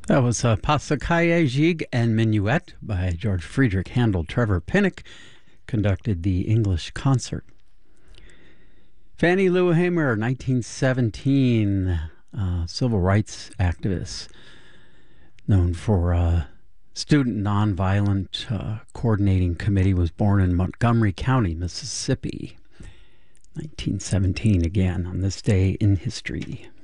That was Passacaille Gigue and Minuet by George Friedrich Handel. Trevor Pinnock conducted the English concert. Fannie Lou Hamer, 1917, civil rights activist, known for Student Nonviolent Coordinating Committee, was born in Montgomery County, Mississippi. 1917 again, on this day in history.